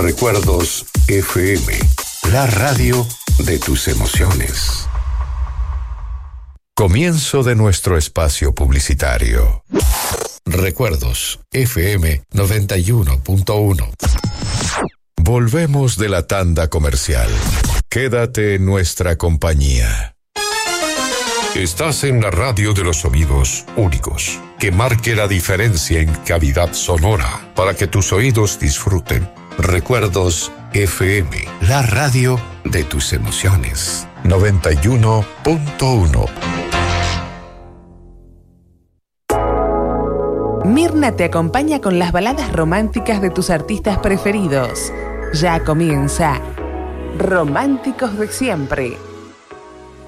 Recuerdos FM, la radio de tus emociones. Comienzo de nuestro espacio publicitario. Recuerdos FM 91.1. Volvemos de la tanda comercial. Quédate en nuestra compañía. Estás en la radio de los sonidos únicos, que marque la diferencia en calidad sonora, para que tus oídos disfruten. Recuerdos FM, la radio de tus emociones. 91.1. Mirna te acompaña con las baladas románticas de tus artistas preferidos. Ya comienza Románticos de Siempre.